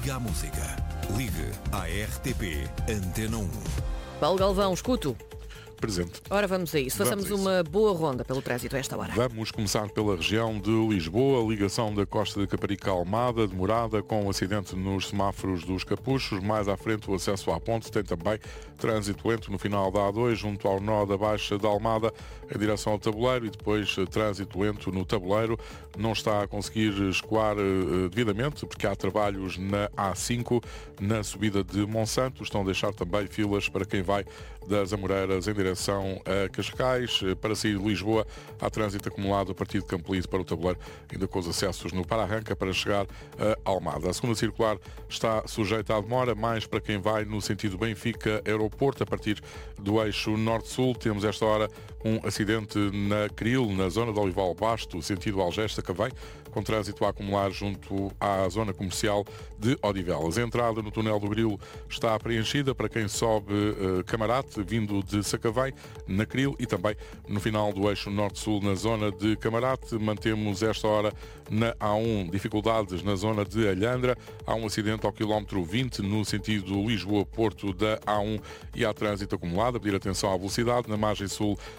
Liga à música. Ligue à RTP Antena 1. Paulo Galvão, escuto. Presente. Ora, vamos a isso. Façamos uma boa ronda pelo trânsito a esta hora. Vamos começar pela região de Lisboa, ligação da Costa de Caparica a Almada, demorada, com um acidente nos semáforos dos Capuchos. Mais à frente, o acesso à ponte tem também trânsito lento no final da A2, junto ao nó da Baixa da Almada, em direção ao Tabuleiro, e depois trânsito lento no Tabuleiro. Não está a conseguir escoar devidamente, porque há trabalhos na A5, na subida de Monsanto. Estão a deixar também filas para quem vai das Amoreiras em direção a Cascais. Para sair de Lisboa, há trânsito acumulado a partir de Campolide para o Tabuleiro, ainda com os acessos no Para-Arranca para chegar a Almada. A segunda circular está sujeita à demora, mais para quem vai no sentido Benfica-Aeroporto, a partir do eixo Norte-Sul. Temos esta hora um acidente na Cril, na zona de Olival Basto, sentido Algés-Sacavém, com trânsito a acumular junto à zona comercial de Odivelas. A entrada no túnel do Grilo está preenchida para quem sobe Camarate, vindo de Sacavém, na Cril, e também no final do eixo Norte-Sul, na zona de Camarate. Mantemos esta hora na A1 dificuldades na zona de Alhandra. Há um acidente ao quilómetro 20 no sentido Lisboa-Porto da A1 e há trânsito acumulado. A pedir atenção à velocidade. Na margem sul